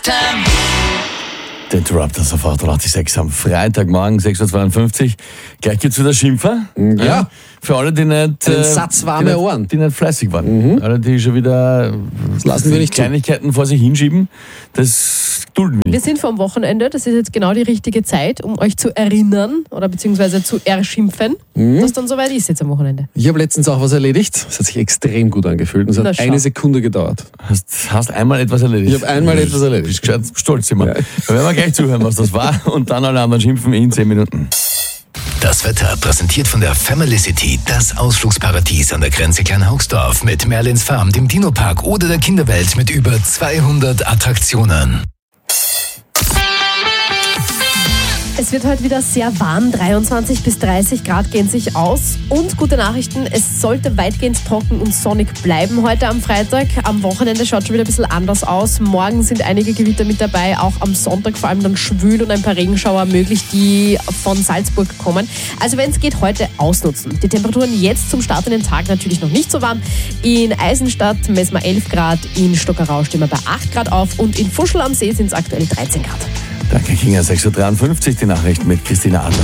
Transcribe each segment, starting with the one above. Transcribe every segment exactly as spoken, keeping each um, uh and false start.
Time. The Interrupters auf achtundachtzig Komma sechs am Freitagmorgen, sechs Uhr zweiundfünfzig. Gleich gibt's wieder Schimpfer. Ja. ja. Für alle, die nicht, Ein äh, Satz warme die nicht, Ohren. die nicht fleißig waren. Mhm. Alle, die schon wieder das lassen wir nicht Kleinigkeiten vor sich hinschieben, das dulden wir Wir nicht. sind vom Wochenende, das ist jetzt genau die richtige Zeit, um euch zu erinnern oder beziehungsweise zu erschimpfen, mhm. dass dann soweit ist jetzt am Wochenende. Ich habe letztens auch was erledigt. Es hat sich extrem gut angefühlt. Es hat Na, schau. eine Sekunde gedauert. Hast, hast einmal etwas erledigt. Ich habe einmal etwas erledigt. Bist gescheit stolz immer. Ja. Da werden wir gleich zuhören, was das war und dann alle anderen schimpfen in zehn Minuten. Das Wetter präsentiert von der Family City, das Ausflugsparadies an der Grenze Kleinhaugsdorf mit Merlins Farm, dem Dino-Park oder der Kinderwelt mit über zweihundert Attraktionen. Es wird heute wieder sehr warm, dreiundzwanzig bis dreißig Grad gehen sich aus. Und gute Nachrichten, es sollte weitgehend trocken und sonnig bleiben heute am Freitag. Am Wochenende schaut schon wieder ein bisschen anders aus. Morgen sind einige Gewitter mit dabei, auch am Sonntag vor allem dann schwül und ein paar Regenschauer möglich, die von Salzburg kommen. Also wenn es geht, heute ausnutzen. Die Temperaturen jetzt zum Start in den Tag natürlich noch nicht so warm. In Eisenstadt messen wir elf Grad, in Stockerau stehen wir bei acht Grad auf und in Fuschl am See sind es aktuell dreizehn Grad. Danke, Kinga. sechs Uhr dreiundfünfzig, die Nachrichten mit Christina Adler.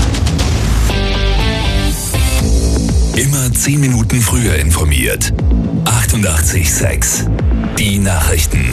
Immer zehn Minuten früher informiert. achtundachtzig Komma sechs. Die Nachrichten.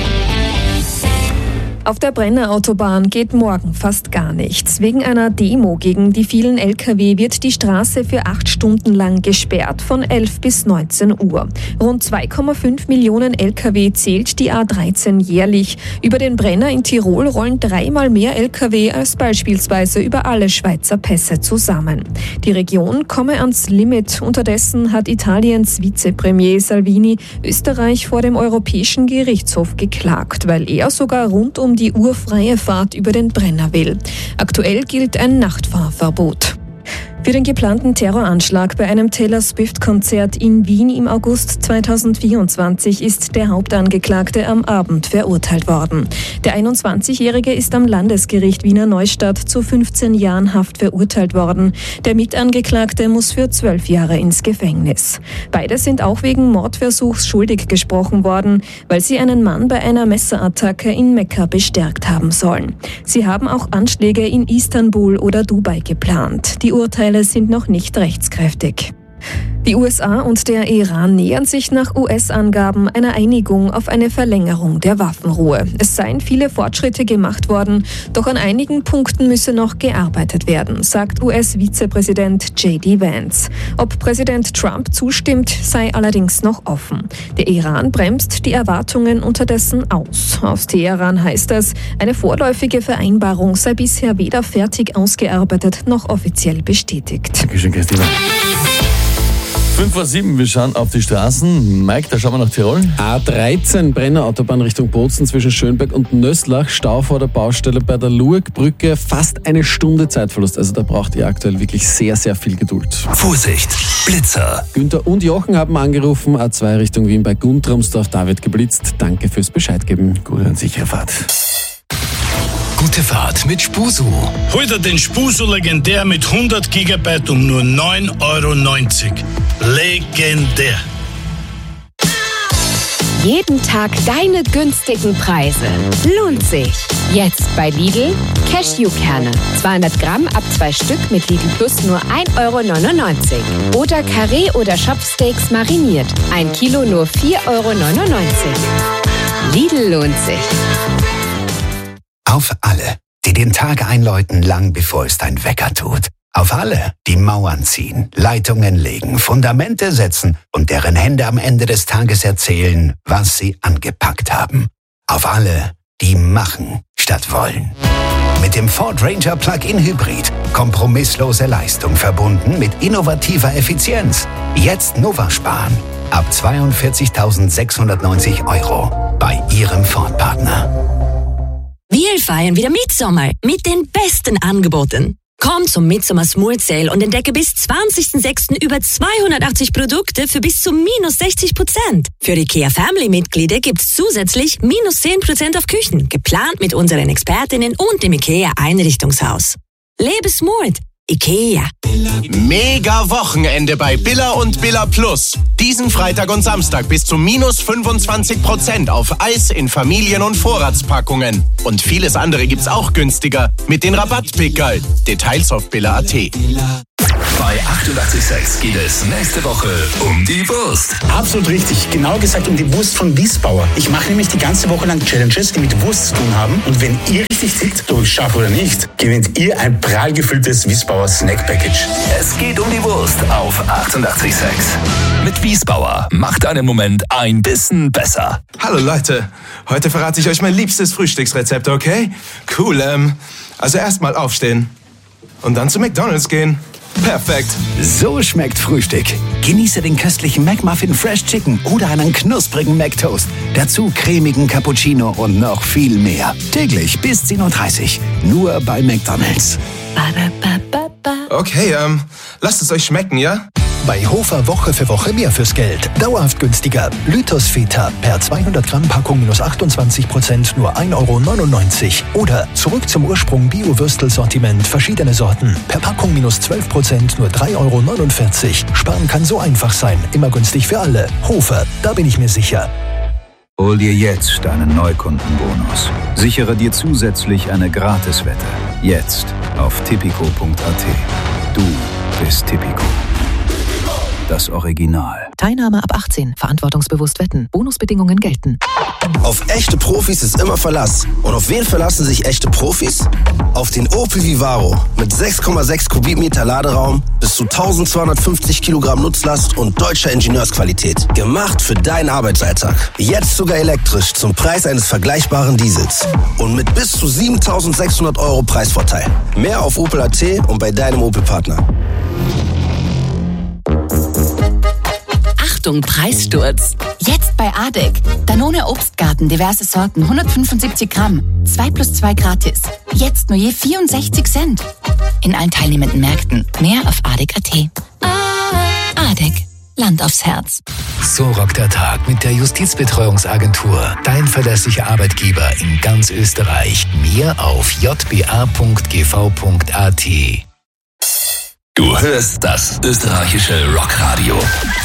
Auf der Brenner Autobahn geht morgen fast gar nichts. Wegen einer Demo gegen die vielen L K W wird die Straße für acht Stunden lang gesperrt, von elf bis neunzehn Uhr. Rund zwei Komma fünf Millionen L K W zählt die A dreizehn jährlich. Über den Brenner in Tirol rollen dreimal mehr L K W als beispielsweise über alle Schweizer Pässe zusammen. Die Region komme ans Limit. Unterdessen hat Italiens Vizepremier Salvini Österreich vor dem Europäischen Gerichtshof geklagt, weil er sogar rund um die urfreie Fahrt über den Brenner will. Aktuell gilt ein Nachtfahrverbot. Für den geplanten Terroranschlag bei einem Taylor Swift-Konzert in Wien im August zweitausendvierundzwanzig ist der Hauptangeklagte am Abend verurteilt worden. Der einundzwanzigjährige ist am Landesgericht Wiener Neustadt zu fünfzehn Jahren Haft verurteilt worden. Der Mitangeklagte muss für zwölf Jahre ins Gefängnis. Beide sind auch wegen Mordversuchs schuldig gesprochen worden, weil sie einen Mann bei einer Messerattacke in Mekka bestärkt haben sollen. Sie haben auch Anschläge in Istanbul oder Dubai geplant. Die Urteile sind noch nicht rechtskräftig. Die U S A und der Iran nähern sich nach U S-Angaben einer Einigung auf eine Verlängerung der Waffenruhe. Es seien viele Fortschritte gemacht worden, doch an einigen Punkten müsse noch gearbeitet werden, sagt U S-Vizepräsident J D Vance. Ob Präsident Trump zustimmt, sei allerdings noch offen. Der Iran bremst die Erwartungen unterdessen aus. Aus Teheran heißt es, eine vorläufige Vereinbarung sei bisher weder fertig ausgearbeitet noch offiziell bestätigt. Dankeschön, Christina. fünf vor sieben, wir schauen auf die Straßen. Mike, da schauen wir nach Tirol. A dreizehn, Brenner Autobahn Richtung Bozen zwischen Schönberg und Nöslach. Stau vor der Baustelle bei der Lurgbrücke. Fast eine Stunde Zeitverlust. Also da braucht ihr aktuell wirklich sehr, sehr viel Geduld. Vorsicht, Blitzer. Günther und Jochen haben angerufen. A zwei Richtung Wien bei Guntramsdorf. Da wird geblitzt. Danke fürs Bescheid geben. Gute und sichere Fahrt. Gute Fahrt mit Spusu. Hol dir den Spusu Legendär mit hundert Gigabyte um nur neun Euro neunzig. Legendär. Jeden Tag deine günstigen Preise. Lohnt sich. Jetzt bei Lidl Cashewkerne. zweihundert Gramm ab zwei Stück mit Lidl Plus nur ein Euro neunundneunzig. Oder Karree oder Shopsteaks mariniert. Ein Kilo nur vier Euro neunundneunzig. Lidl lohnt sich. Auf alle, die den Tag einläuten, lang bevor es dein Wecker tut. Auf alle, die Mauern ziehen, Leitungen legen, Fundamente setzen und deren Hände am Ende des Tages erzählen, was sie angepackt haben. Auf alle, die machen statt wollen. Mit dem Ford Ranger Plug-in Hybrid. Kompromisslose Leistung verbunden mit innovativer Effizienz. Jetzt Nova sparen. Ab zweiundvierzigtausendsechshundertneunzig Euro bei Ihrem Ford-Partner. Wir feiern wieder Mitsommer mit den besten Angeboten. Komm zum Midsommer Smooth Sale und entdecke bis zwanzigsten sechsten über zweihundertachtzig Produkte für bis zu minus sechzig Prozent. Für IKEA Family Mitglieder gibt's zusätzlich minus zehn Prozent auf Küchen, geplant mit unseren Expertinnen und dem IKEA Einrichtungshaus. Lebe smooth, Ikea. Mega Wochenende bei Billa und Billa Plus. Diesen Freitag und Samstag bis zu minus fünfundzwanzig Prozent auf Eis in Familien- und Vorratspackungen. Und vieles andere gibt's auch günstiger mit den Rabattpickerl. Details auf billa punkt at. Bei achtundachtzig Komma sechs geht es nächste Woche um die Wurst. Absolut richtig. Genau gesagt um die Wurst von Wiesbauer. Ich mache nämlich die ganze Woche lang Challenges, die mit Wurst zu tun haben. Und wenn ihr richtig tippt, ob ich schaffe oder nicht, gewinnt ihr ein prall gefülltes Wiesbauer Snack Package. Es geht um die Wurst auf achtundachtzig Komma sechs. Mit Wiesbauer macht einen Moment ein bisschen besser. Hallo Leute, heute verrate ich euch mein liebstes Frühstücksrezept, okay? Cool, ähm, also erstmal aufstehen und dann zu McDonald's gehen. Perfekt. So schmeckt Frühstück. Genieße den köstlichen McMuffin Fresh Chicken oder einen knusprigen McToast. Dazu cremigen Cappuccino und noch viel mehr. Täglich bis zehn Uhr dreißig. Nur bei McDonald's. Okay, ähm, lasst es euch schmecken, ja? Bei Hofer Woche für Woche mehr fürs Geld. Dauerhaft günstiger. Lythos Feta per zweihundert Gramm Packung minus achtundzwanzig Prozent nur ein Euro neunundneunzig. Oder zurück zum Ursprung Bio-Würstel-Sortiment verschiedene Sorten. Per Packung minus zwölf Prozent nur drei Euro neunundvierzig. Sparen kann so einfach sein. Immer günstig für alle. Hofer, da bin ich mir sicher. Hol dir jetzt einen Neukundenbonus. Sichere dir zusätzlich eine Gratiswette. Jetzt auf tipico punkt at. Du bist Tipico. Das Original. Teilnahme ab achtzehn. Verantwortungsbewusst wetten. Bonusbedingungen gelten. Auf echte Profis ist immer Verlass. Und auf wen verlassen sich echte Profis? Auf den Opel Vivaro. Mit sechs Komma sechs Kubikmeter Laderaum, bis zu eintausendzweihundertfünfzig Kilogramm Nutzlast und deutscher Ingenieursqualität. Gemacht für deinen Arbeitsalltag. Jetzt sogar elektrisch zum Preis eines vergleichbaren Diesels. Und mit bis zu siebentausendsechshundert Euro Preisvorteil. Mehr auf opel punkt at und bei deinem Opel-Partner. Achtung, Preissturz. Jetzt bei Adek. Danone Obstgarten, diverse Sorten, hundertfünfundsiebzig Gramm. zwei plus zwei gratis. Jetzt nur je vierundsechzig Cent. In allen teilnehmenden Märkten. Mehr auf adek punkt at. Adek. Land aufs Herz. So rockt der Tag mit der Justizbetreuungsagentur. Dein verlässlicher Arbeitgeber in ganz Österreich. Mehr auf j b a punkt g v punkt a t. Du hörst das österreichische Rockradio.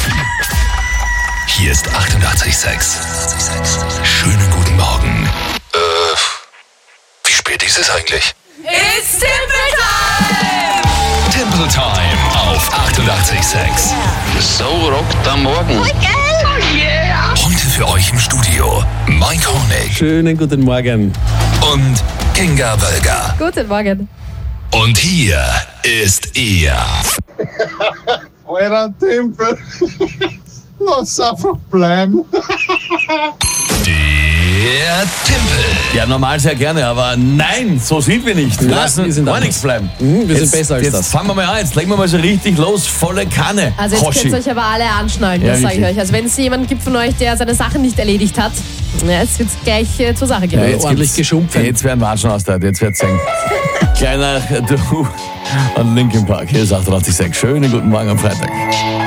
Hier ist achtundachtzig Komma sechs. Schönen guten Morgen. Äh, wie spät ist es eigentlich? It's Timple Time! Timple Time auf achtundachtzig Komma sechs. So rockt am Morgen. Oh, geil! Oh yeah! Heute für euch im Studio Mike Honig. Schönen guten Morgen. Und Kinga Wölger. Guten Morgen. Und hier ist er. Euer Tempel. Lass einfach bleiben. Der Tempel. Ja, normal sehr gerne, aber nein, so sind wir nicht. Wir lassen wir sind gar anders. nichts bleiben. Mhm, wir jetzt, sind besser als jetzt das. Fangen wir mal an, jetzt legen wir mal so richtig los, volle Kanne. Also jetzt Hoshi. könnt ihr euch aber alle anschnallen, Ja, das sage ich wirklich. euch. Also wenn es jemanden gibt von euch, der seine Sachen nicht erledigt hat, ja, jetzt wird es gleich äh, zur Sache gehen. Ja, jetzt ordentlich geschumpfen. Jetzt werden Watschen aus der, jetzt wird's singen. Kleiner Du und Linkin Park, hier ist achtundachtzig Komma sechs. Schönen guten Morgen am Freitag.